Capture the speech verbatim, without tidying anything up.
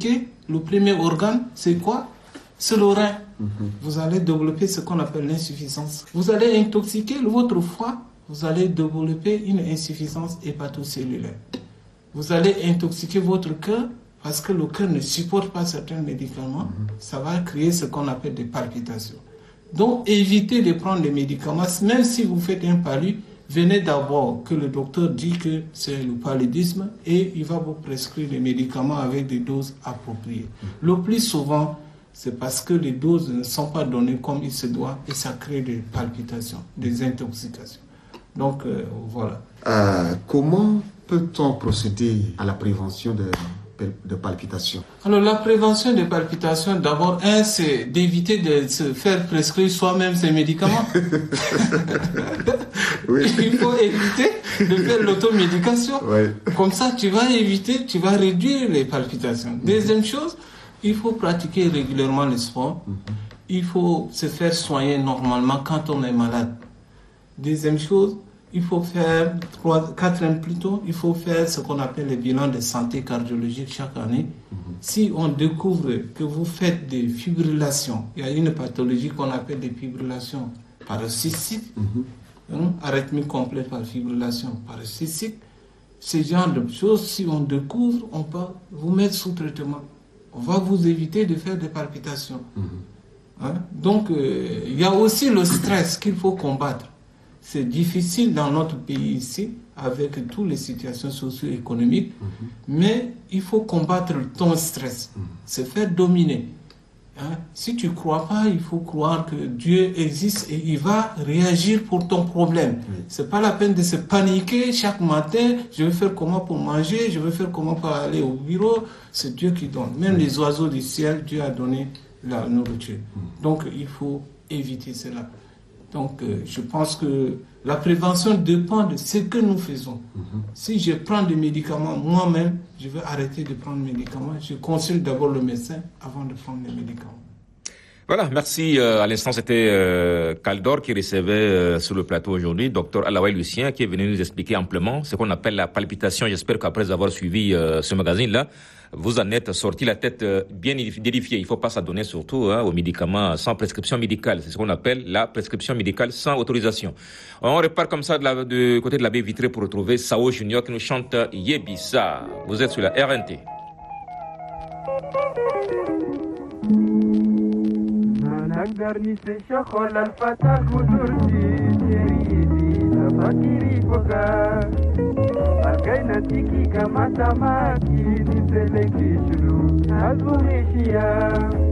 intoxiqué, le premier organe, c'est quoi? C'est le rein. Mm-hmm. Vous allez développer ce qu'on appelle l'insuffisance. Vous allez intoxiquer votre foie, vous allez développer une insuffisance hépatocellulaire. Vous allez intoxiquer votre cœur parce que le cœur ne supporte pas certains médicaments. Mm-hmm. Ça va créer ce qu'on appelle des palpitations. Donc, évitez de prendre des médicaments. Même si vous faites un palud, venez d'abord que le docteur dit que c'est le paludisme et il va vous prescrire des médicaments avec des doses appropriées. Mm-hmm. Le plus souvent, c'est parce que les doses ne sont pas données comme il se doit et ça crée des palpitations, des intoxications. Donc, euh, voilà. Euh, comment peut-on procéder à la prévention de, de palpitations? Alors, la prévention des palpitations, d'abord, un, c'est d'éviter de se faire prescrire soi-même ces médicaments. Oui. Il faut éviter de faire l'automédication. Oui. Comme ça, tu vas éviter, tu vas réduire les palpitations. Deuxième chose, il faut pratiquer régulièrement le sport. Mm-hmm. Il faut se faire soigner normalement quand on est malade. Deuxième chose, il faut faire, trois, quatrième plutôt, il faut faire ce qu'on appelle le bilan de santé cardiologique chaque année. Mm-hmm. Si on découvre que vous faites des fibrillations, il y a une pathologie qu'on appelle des fibrillations paroxystiques, mm-hmm. hein, arythmie complète par fibrillation paroxystique, ce genre de choses, si on découvre, on peut vous mettre sous traitement. On va vous éviter de faire des palpitations. Mmh. Hein? Donc, euh, il y a aussi le stress qu'il faut combattre. C'est difficile dans notre pays ici, avec toutes les situations socio-économiques, mmh. mais il faut combattre ton stress, mmh. se faire dominer. Hein? Si tu ne crois pas, il faut croire que Dieu existe et il va réagir pour ton problème. Mmh. Ce n'est pas la peine de se paniquer chaque matin. Je vais faire comment pour manger, je vais faire comment pour aller au bureau. C'est Dieu qui donne. Même mmh. les oiseaux du ciel, Dieu a donné la nourriture. Mmh. Donc, il faut éviter cela. Donc, euh, je pense que la prévention dépend de ce que nous faisons. Mmh. Si je prends des médicaments moi-même, je vais arrêter de prendre des médicaments. Je consulte d'abord le médecin avant de prendre les médicaments. Voilà, merci. Euh, à l'instant, c'était euh, Caldor qui recevait euh, sur le plateau aujourd'hui, docteur Alaouaï Lucien, qui est venu nous expliquer amplement ce qu'on appelle la palpitation. J'espère qu'après avoir suivi euh, ce magazine-là, vous en êtes sorti la tête euh, bien édifiée. Il ne faut pas s'adonner surtout hein, aux médicaments sans prescription médicale. C'est ce qu'on appelle la prescription médicale sans autorisation. On repart comme ça de la, du côté de la baie vitrée pour retrouver Sao Junior qui nous chante Yebisa. Vous êtes sur la R N T. Garnise chocolat fata kudurti jeridi tafakiri boga algaina tiki kama tamaki niselekishulu azurishia